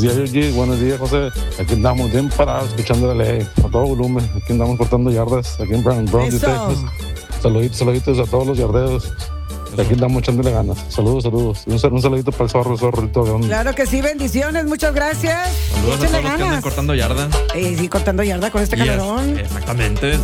Buenos días, José. Aquí andamos bien parados escuchando la ley a todo volumen. Aquí andamos cortando yardas aquí en Brownsville, Texas. Saluditos a todos los yarderos. Aquí andamos echándole ganas. Saludos. Un saludito para el zorrito. Claro que sí, bendiciones, muchas gracias. Saludos a todos los que andan cortando yarda. Sí, cortando yarda con este calorón. Exactamente.